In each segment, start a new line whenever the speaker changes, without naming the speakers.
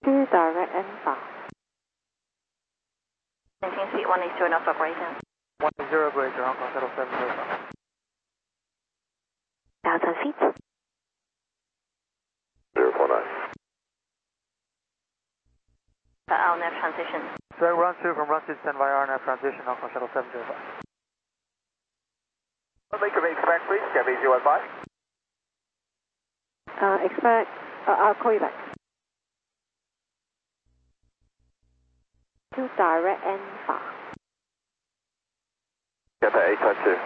2 direct and far.
Maintain speed 180 North Greater.
10 Greater, Hong Kong Shuttle 705.
1,000 feet.
049.
RNAV transition.
So run 2 from run 2 to 10 via RNAV transition, Hong Kong Shuttle 705.
Expect please, Cathay 015.
Expect, I'll call you back. 2 direct and far.
Cathay 822.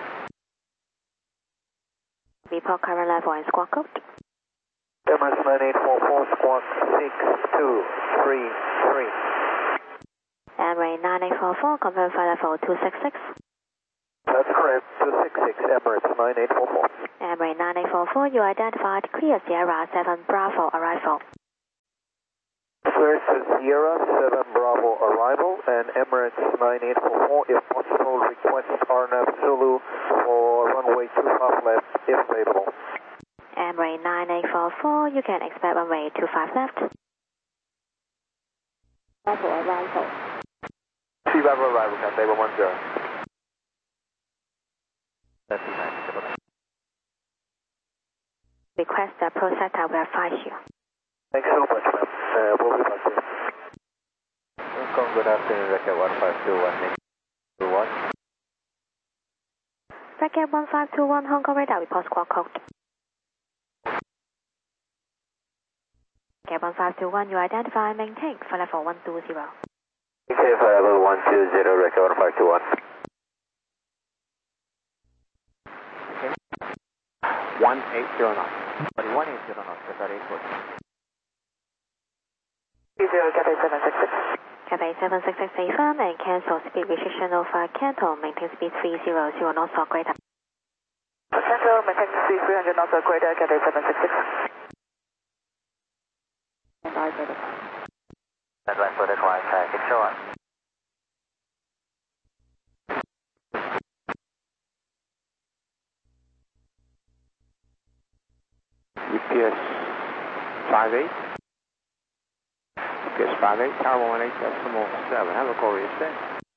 Report current level and squawk code.
Emirates 9844, squawk 6233.
Emirates 9844, confirm flight level 266.
That's correct, 266, Emirates 9844.
Emirates 9844, you identified clear Sierra 7 Bravo arrival.
Clear to Sierra 7 Bravo arrival and Emirates 9844, if possible, request RNAV Zulu for runway 25 left if available.
Emirates 9844, you can expect runway 25 left. Bravo arrival.
Sea Bravo arrival, Cathay 110.
Request the processor verify here.
Thanks so much, ma'am. We'll be back here.
Good afternoon, Racket 1521.
Racket 1521, Hong Kong radar, report squawk code. Racket 1521, you identify and maintain for level 120.
Okay, level 120, Racket 1521.
1809. 1809, Cathay 840.
30 Cathay 766.
Cathay 766 affirm and cancel speed restriction over Canton, maintain speed 300 North Greater.
Cancel, maintain speed 300 North Greater, Cathay 766.
And I for the
Advance for the climb, keep short.
UPS 58. UPS 58, Tower 18.7. Have a glorious day.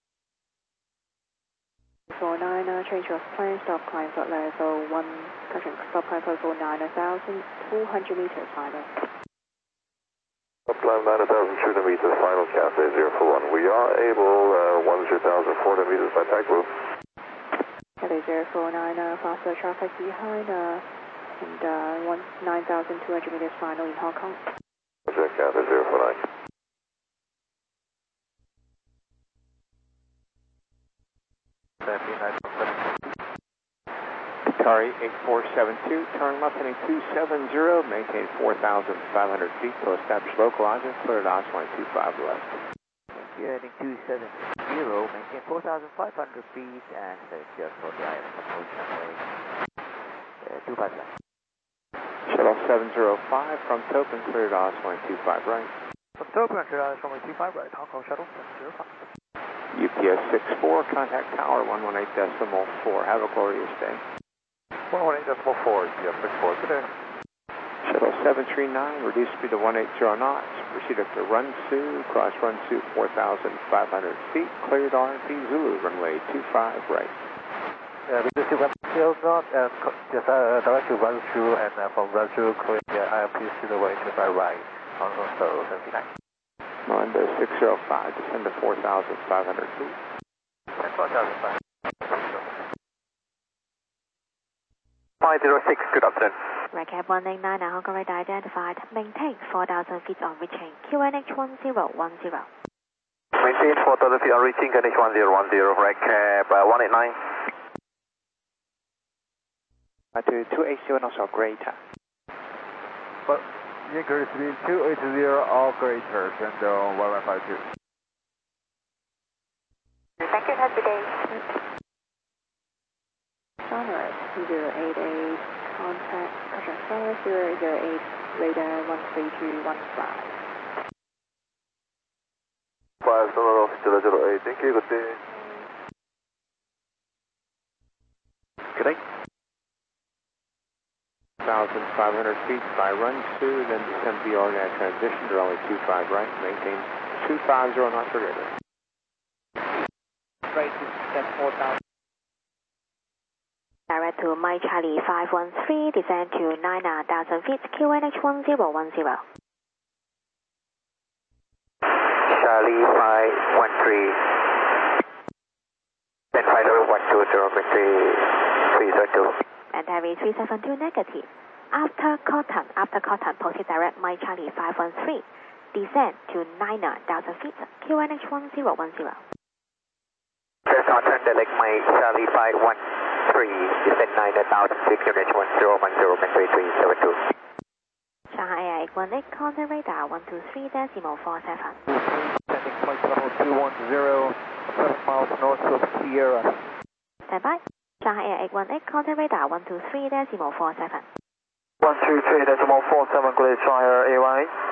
49, change your plan, stop climb for level 1, stop climb for level 9,200 meters final.
Up climb 9,200 meters, final Cathay 041. We are able 10,400 meters by taxi.
Cathay 049, faster traffic behind, and 9,200 meters final in Hong Kong.
Roger, Cathay 049.
Qatari 8472, turn left heading 270, maintain 4,500 feet to establish localizer, clear at odds 125 left.
Here heading 270, maintain 4,500 feet and just for the island approach runway 25 left.
Shuttle 705 from Topin, clear at odds 125 right. From Topin, clear at odds 125 right, Hong Kong Shuttle 705.
UPS 64, contact tower 118.4. Have a glorious day.
118.4, UPS 64, good day.
Shuttle 739, reduce speed to 180 knots. Proceed up to run 2, cross run 2, 4,500 feet. Cleared RNP Zulu, runway 25 right.
Reduce to 180 knots and just direct to run through and from run through clear IMP Zulu 25 right. On Shuttle 79.
Mondo 605, descend to 4,500 feet.
4,500.
506, good afternoon.
Redcap 189 Hong Kong radar identified. Maintain 4,000 feet on reaching QNH 1010.
Maintain 4,000 feet on reaching QNH 1010, Redcap 189.
To 280 also greater.
But increase speed 280 or greater, send 1152.
Thank you, have a good day.
Sunrise 088, contact Sunrise 008, radar 13215.
5 Sunrise 008, thank you, good day.
Good day.
4,500 feet by run 2, then descend VR at transition to runway 25 right, maintain 250 knots per greater.
Right, descend 4,000.
Direct to Mike Charlie 513, descend to 9,000 feet, QNH 1010.
Charlie 513, then 5012,
and heavy 372 negative. After Cotton, proceed direct Mike Charlie 513, descend to 9,000 feet, QNH 1010.
Just turn direct Mike Charlie 513, descend 9,000 feet, QNH 1010, maintain 372.
Shanghai Air 818, contact radar 123.47.
Descending point level 210, 7 miles north of Sierra.
Stand by. Shanghai Air 818, contact radar 123.47.
123.47, clear Shanghai Air AY.